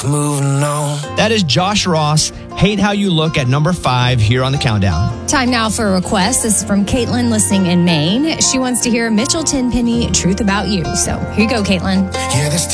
Moving on. That is Josh Ross, Hate How You Look at number 5 here on the Countdown. Time now for a request. This is from Caitlin listening in Maine. She wants to hear Mitchell Tenpenny, Truth About You. So here you go, Caitlin. Yeah, this